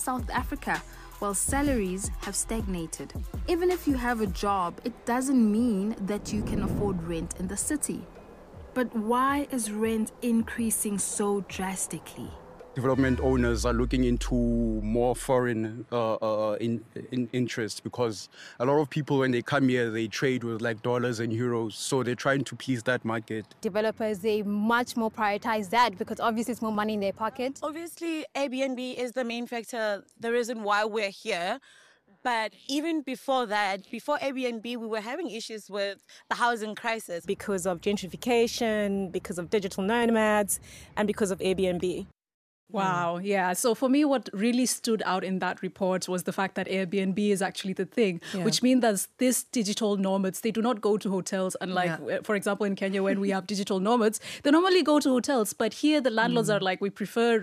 South Africa, while salaries have stagnated. Even if you have a job, it doesn't mean that you can afford rent in the city. But why is rent increasing so drastically? Development owners are looking into more foreign interest, because a lot of people, when they come here, they trade with like dollars and euros. So they're trying to please that market. Developers, they much more prioritize that because obviously it's more money in their pocket. Obviously, Airbnb is the main factor, the reason why we're here. But even before that, before Airbnb, we were having issues with the housing crisis. Because of gentrification, because of digital nomads, and because of Airbnb. Wow. Yeah. So for me, what really stood out in that report was the fact that Airbnb is actually the thing, which means that these digital nomads, they do not go to hotels. Unlike, for example, in Kenya, when we have digital nomads, they normally go to hotels. But here, the landlords are like, we prefer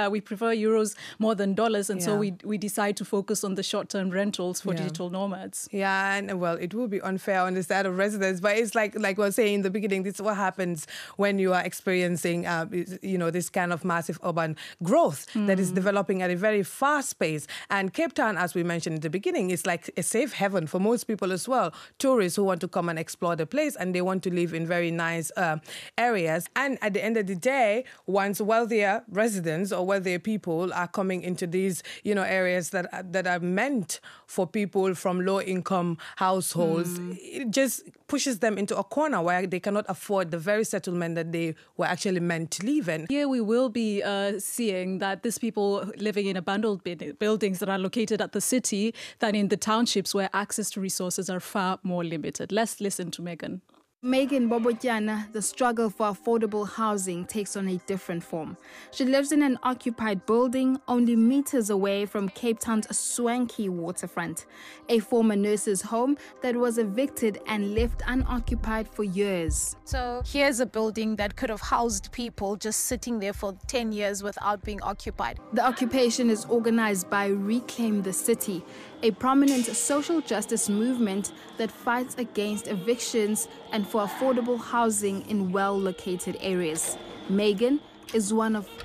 euros more than dollars. And so we decide to focus on the short-term rentals for digital nomads. Yeah. And well, it will be unfair on the side of residents. But it's like we were saying in the beginning, this is what happens when you are experiencing, this kind of massive urban growth that is developing at a very fast pace. And Cape Town, as we mentioned in the beginning, is like a safe haven for most people as well. Tourists who want to come and explore the place, and they want to live in very nice areas. And at the end of the day, once wealthier residents or wealthier people are coming into these, areas that are meant for people from low-income households, it just pushes them into a corner where they cannot afford the very settlement that they were actually meant to live in. Here we will be seeing that these people living in abandoned buildings that are located at the city than in the townships where access to resources are far more limited. Let's listen to Megan. Megan Bobotyana, the struggle for affordable housing takes on a different form. She lives in an occupied building only meters away from Cape Town's swanky waterfront, a former nurse's home that was evicted and left unoccupied for years. So here's a building that could have housed people just sitting there for 10 years without being occupied. The occupation is organized by Reclaim the City, a prominent social justice movement that fights against evictions and for affordable housing in well-located areas. Megan is one of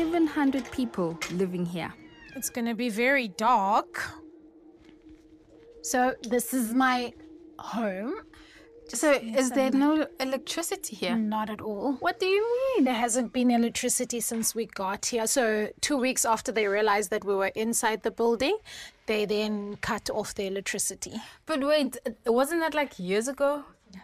700 people living here. It's going to be very dark. So this is my home. So is there no electricity here? Not at all. What do you mean? There hasn't been electricity since we got here. So 2 weeks after they realized that we were inside the building, they then cut off the electricity. But wait, wasn't that like years ago?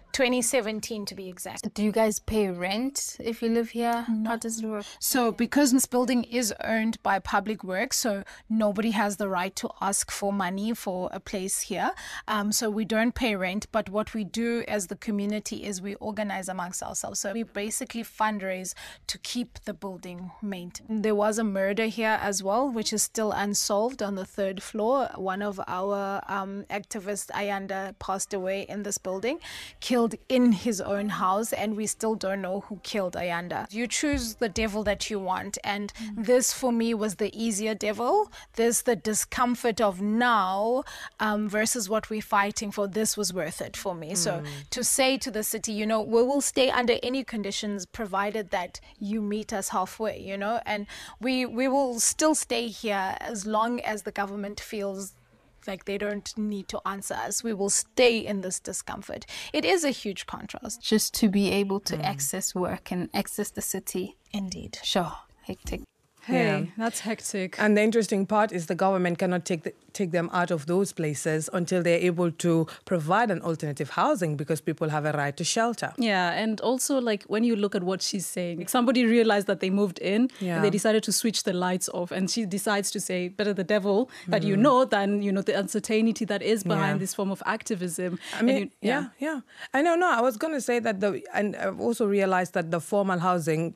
2017 to be exact. Do you guys pay rent if you live here? No. How does it work? So because this building is owned by Public Works, so nobody has the right to ask for money for a place here. So we don't pay rent, but what we do as the community is we organize amongst ourselves. So we basically fundraise to keep the building maintained. There was a murder here as well, which is still unsolved on the 3rd floor. One of our activists, Ayanda, passed away in this building, killed in his own house, and we still don't know who killed Ayanda. You choose the devil that you want, and this for me was the easier devil. This, the discomfort of now versus what we're fighting for, this was worth it for me. So to say to the city, we will stay under any conditions provided that you meet us halfway, and we will still stay here as long as the government feels like they don't need to answer us. We will stay in this discomfort. It is a huge contrast. Just to be able to access work and access the city. Indeed. Sure. Hectic. Hey, that's hectic. And the interesting part is the government cannot take them out of those places until they're able to provide an alternative housing, because people have a right to shelter. Yeah, and also like when you look at what she's saying, like somebody realized that they moved in and they decided to switch the lights off, and she decides to say, better the devil that than, the uncertainty that is behind this form of activism. I mean, I know, I was going to say that and I've also realized that the formal housing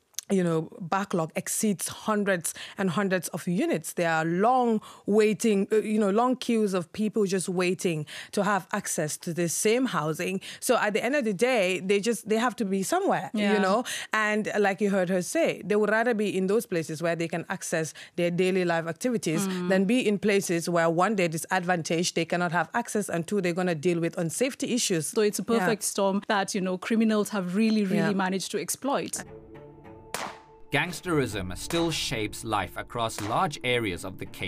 backlog exceeds hundreds and hundreds of units. There are long waiting, long queues of people just waiting to have access to the same housing. So at the end of the day, they have to be somewhere, and like you heard her say, they would rather be in those places where they can access their daily life activities than be in places where, one, they're disadvantaged, they cannot have access, and two, they're going to deal with unsafety issues. So it's a perfect storm that, criminals have really managed to exploit. Gangsterism still shapes life across large areas of the Cape